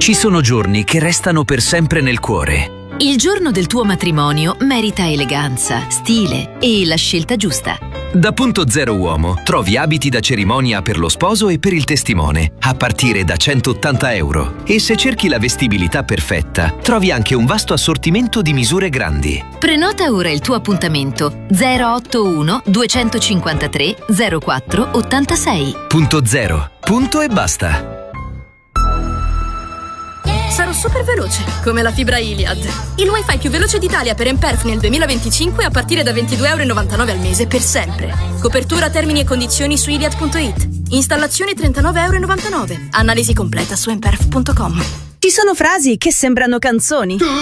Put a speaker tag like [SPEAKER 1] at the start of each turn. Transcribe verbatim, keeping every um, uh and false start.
[SPEAKER 1] Ci sono giorni che restano per sempre nel cuore.
[SPEAKER 2] Il giorno del tuo matrimonio merita eleganza, stile e la scelta giusta.
[SPEAKER 1] Da Punto Zero Uomo trovi abiti da cerimonia per lo sposo e per il testimone, a partire da centottanta euro. E se cerchi la vestibilità perfetta, trovi anche un vasto assortimento di misure grandi.
[SPEAKER 2] Prenota ora il tuo appuntamento zero otto uno duecentocinquantatré zero quattro ottantasei.
[SPEAKER 1] Punto Zero. Punto e basta.
[SPEAKER 3] Sarò super veloce, come la fibra Iliad. Il wifi più veloce d'Italia per Emperf nel duemilaventicinque a partire da ventidue e novantanove euro al mese per sempre. Copertura, termini e condizioni su iliad punto it. Installazione trentanove e novantanove euro. Analisi completa su emperf punto com.
[SPEAKER 4] Ci sono frasi che sembrano canzoni.